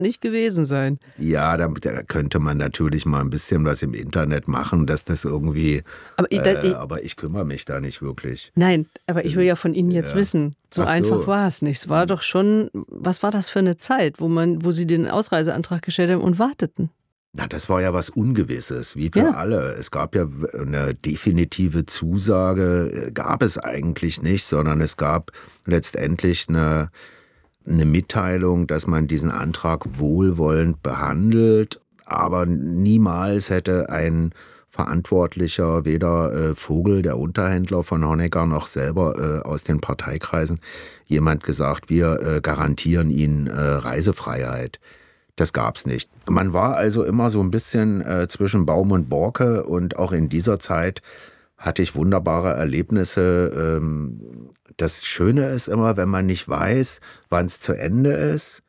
nicht gewesen sein. Ja, da könnte man natürlich mal ein bisschen was im Internet machen, dass das irgendwie, aber ich kümmere mich da nicht wirklich. Nein, aber ich will ja von Ihnen jetzt wissen, so einfach war es nicht. Es war doch schon, was war das für eine Zeit, wo Sie den Ausreiseantrag gestellt haben und warteten? Na, das war ja was Ungewisses, wie für alle. Es gab ja eine definitive Zusage, gab es eigentlich nicht, sondern es gab letztendlich eine Mitteilung, dass man diesen Antrag wohlwollend behandelt, aber niemals hätte ein Verantwortlicher, weder Vogel, der Unterhändler von Honecker, noch selber aus den Parteikreisen, jemand gesagt, wir garantieren Ihnen Reisefreiheit. Das gab's nicht. Man war also immer so ein bisschen zwischen Baum und Borke, und auch in dieser Zeit hatte ich wunderbare Erlebnisse. Das Schöne ist immer, wenn man nicht weiß, wann es zu Ende ist,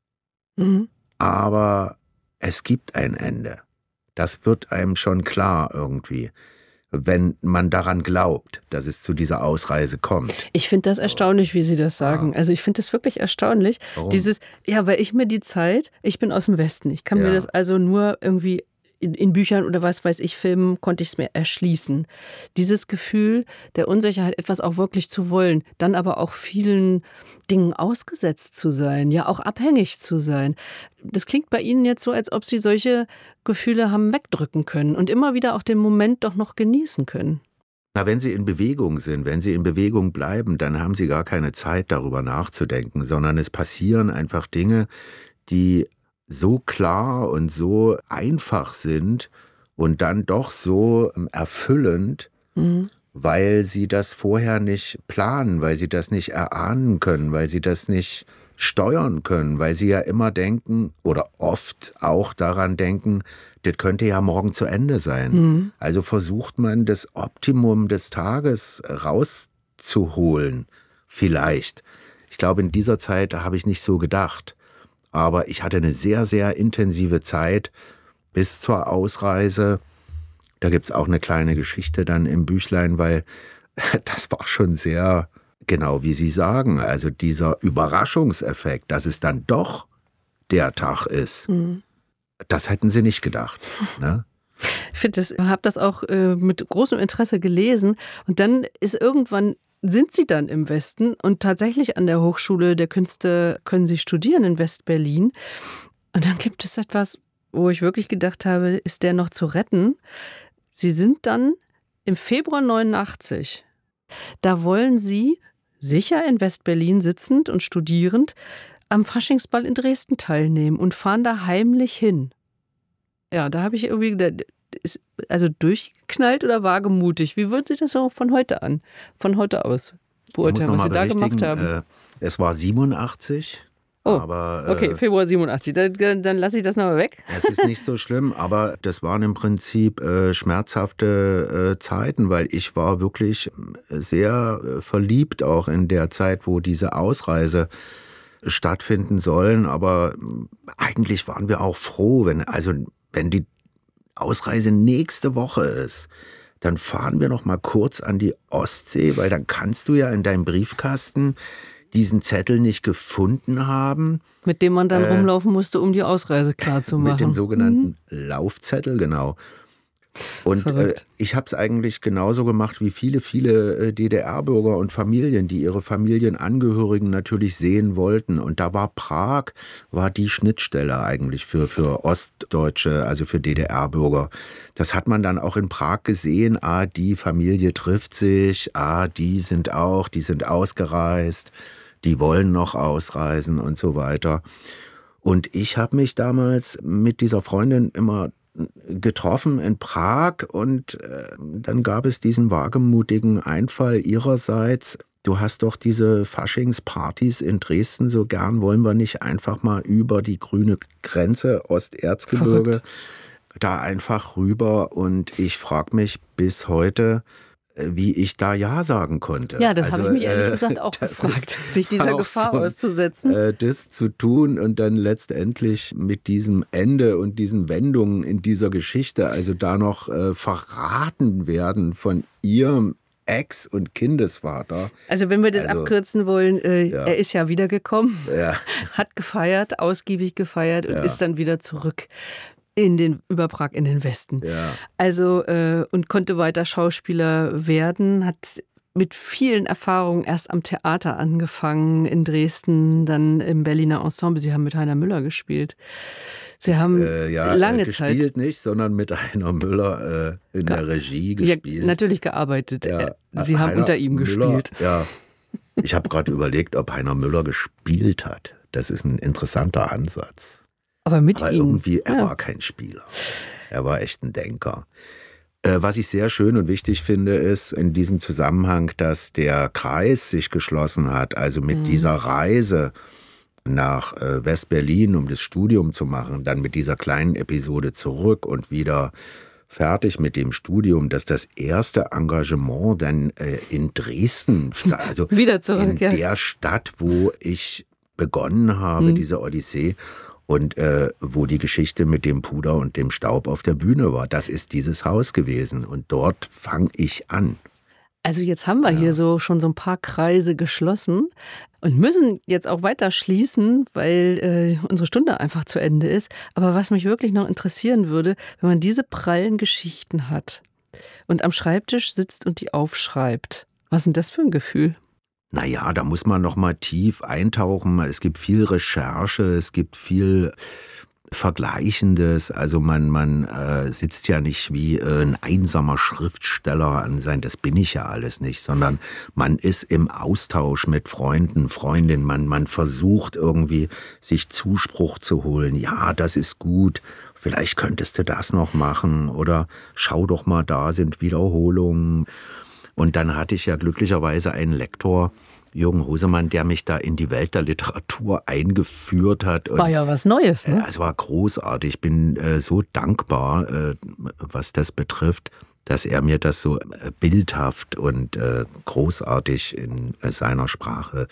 aber es gibt ein Ende. Das wird einem schon klar irgendwie, wenn man daran glaubt, dass es zu dieser Ausreise kommt. Ich finde das erstaunlich, wie Sie das sagen. Also ich finde das wirklich erstaunlich. Warum? Weil ich mir ich bin aus dem Westen, ich kann mir das also nur irgendwie in Büchern oder was weiß ich, Filmen, konnte ich es mir erschließen. Dieses Gefühl der Unsicherheit, etwas auch wirklich zu wollen, dann aber auch vielen Dingen ausgesetzt zu sein, ja auch abhängig zu sein. Das klingt bei Ihnen jetzt so, als ob Sie solche Gefühle haben wegdrücken können und immer wieder auch den Moment doch noch genießen können. Na, wenn Sie in Bewegung sind, wenn Sie in Bewegung bleiben, dann haben Sie gar keine Zeit, darüber nachzudenken, sondern es passieren einfach Dinge, die so klar und so einfach sind und dann doch so erfüllend, weil Sie das vorher nicht planen, weil Sie das nicht erahnen können, weil Sie das nicht steuern können, weil Sie ja immer denken oder oft auch daran denken, das könnte ja morgen zu Ende sein. Also versucht man, das Optimum des Tages rauszuholen, vielleicht. Ich glaube, in dieser Zeit habe ich nicht so gedacht. Aber ich hatte eine sehr, sehr intensive Zeit bis zur Ausreise. Da gibt es auch eine kleine Geschichte dann im Büchlein, weil das war schon sehr, genau wie Sie sagen, also dieser Überraschungseffekt, dass es dann doch der Tag ist, das hätten Sie nicht gedacht, ne? Ich habe das auch mit großem Interesse gelesen. Und dann sind Sie dann im Westen und tatsächlich an der Hochschule der Künste können Sie studieren in West-Berlin. Und dann gibt es etwas, wo ich wirklich gedacht habe, ist der noch zu retten? Sie sind dann im Februar 89. Da wollen Sie, sicher in West-Berlin sitzend und studierend, am Faschingsball in Dresden teilnehmen und fahren da heimlich hin. Ja, da habe ich irgendwie gedacht, also durchgeknallt oder wagemutig? Wie würden Sie das so von heute aus beurteilen, was Sie da gemacht haben? Es war 87. Oh, aber, okay, Februar 87. Dann lasse ich das nochmal weg. Es ist nicht so schlimm, aber das waren im Prinzip schmerzhafte Zeiten, weil ich war wirklich sehr verliebt auch in der Zeit, wo diese Ausreise stattfinden sollen. Aber eigentlich waren wir auch froh, wenn die Ausreise nächste Woche ist, dann fahren wir noch mal kurz an die Ostsee, weil dann kannst du ja in deinem Briefkasten diesen Zettel nicht gefunden haben. Mit dem man dann rumlaufen musste, um die Ausreise klarzumachen. Mit dem sogenannten Laufzettel, genau. Und ich habe es eigentlich genauso gemacht wie viele DDR-Bürger und Familien, die ihre Familienangehörigen natürlich sehen wollten. Und da war Prag, die Schnittstelle eigentlich für Ostdeutsche, also für DDR-Bürger. Das hat man dann auch in Prag gesehen. Die Familie trifft sich, die sind ausgereist, die wollen noch ausreisen und so weiter. Und ich habe mich damals mit dieser Freundin immer getroffen in Prag und dann gab es diesen wagemutigen Einfall ihrerseits. Du hast doch diese Faschingspartys in Dresden so gern, wollen wir nicht einfach mal über die grüne Grenze Osterzgebirge da einfach rüber? Und ich frage mich bis heute, wie ich da Ja sagen konnte. Ja, das habe ich mich ehrlich gesagt auch gefragt, sich dieser Gefahr auszusetzen. Das zu tun und dann letztendlich mit diesem Ende und diesen Wendungen in dieser Geschichte, also da noch verraten werden von ihr Ex- und Kindesvater. Also wenn wir das abkürzen wollen, er ist ja wiedergekommen, hat gefeiert, ausgiebig gefeiert und ist dann wieder zurück über Prag in den Westen. Ja. Also und konnte weiter Schauspieler werden, hat mit vielen Erfahrungen erst am Theater angefangen in Dresden, dann im Berliner Ensemble. Sie haben mit Heiner Müller gespielt. Sie haben lange Zeit gespielt nicht, sondern mit Heiner Müller in der Regie gespielt. Ja, natürlich gearbeitet. Ja. Sie haben unter ihm gespielt. Ja. Ich habe gerade überlegt, ob Heiner Müller gespielt hat. Das ist ein interessanter Ansatz. Aber ihm. Irgendwie, er war kein Spieler. Er war echt ein Denker. Was ich sehr schön und wichtig finde, ist in diesem Zusammenhang, dass der Kreis sich geschlossen hat, also mit dieser Reise nach West-Berlin, um das Studium zu machen, dann mit dieser kleinen Episode zurück und wieder fertig mit dem Studium, dass das erste Engagement dann in Dresden, also wieder zurück, in der Stadt, wo ich begonnen habe, diese Odyssee, und wo die Geschichte mit dem Puder und dem Staub auf der Bühne war. Das ist dieses Haus gewesen und dort fange ich an. Also jetzt haben wir hier schon so ein paar Kreise geschlossen und müssen jetzt auch weiter schließen, weil unsere Stunde einfach zu Ende ist. Aber was mich wirklich noch interessieren würde, wenn man diese prallen Geschichten hat und am Schreibtisch sitzt und die aufschreibt, was ist denn das für ein Gefühl? Naja, da muss man noch mal tief eintauchen. Es gibt viel Recherche, es gibt viel Vergleichendes. Also man sitzt ja nicht wie ein einsamer Schriftsteller an sein, das bin ich ja alles nicht, sondern man ist im Austausch mit Freunden, Freundinnen. Man versucht irgendwie, sich Zuspruch zu holen. Ja, das ist gut. Vielleicht könntest du das noch machen oder schau doch mal, da sind Wiederholungen. Und dann hatte ich ja glücklicherweise einen Lektor, Jürgen Hosemann, der mich da in die Welt der Literatur eingeführt hat. Und war ja was Neues, ne? Es war großartig. Ich bin so dankbar, was das betrifft, dass er mir das so bildhaft und großartig in seiner Sprache,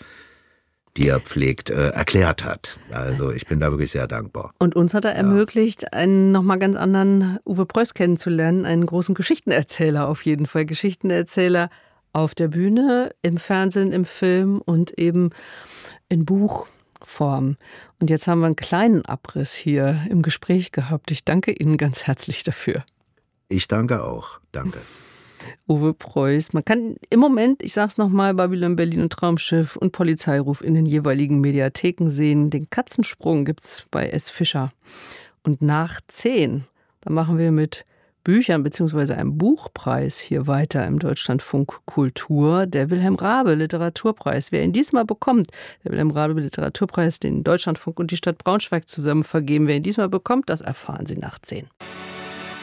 die er pflegt, erklärt hat. Also ich bin da wirklich sehr dankbar. Und uns hat er ermöglicht, einen nochmal ganz anderen Uwe Preuß kennenzulernen, einen großen Geschichtenerzähler auf jeden Fall. Geschichtenerzähler auf der Bühne, im Fernsehen, im Film und eben in Buchform. Und jetzt haben wir einen kleinen Abriss hier im Gespräch gehabt. Ich danke Ihnen ganz herzlich dafür. Ich danke auch. Danke. Uwe Preuß. Man kann im Moment, ich sag's nochmal, Babylon Berlin und Traumschiff und Polizeiruf in den jeweiligen Mediatheken sehen. Den Katzensprung gibt's bei S. Fischer. Und nach 10, da machen wir mit Büchern bzw. einem Buchpreis hier weiter im Deutschlandfunk Kultur, der Wilhelm Raabe Literaturpreis. Wer ihn diesmal bekommt, der Wilhelm Raabe Literaturpreis, den Deutschlandfunk und die Stadt Braunschweig zusammen vergeben. Wer ihn diesmal bekommt, das erfahren Sie nach 10.